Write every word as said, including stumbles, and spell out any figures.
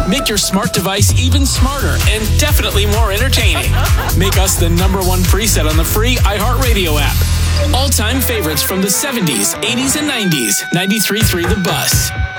Make your smart device even smarter and definitely more entertaining. Make us the number one preset on the free iHeartRadio app. All-time favorites from the seventies, eighties, and nineties. ninety-three point three The Bus.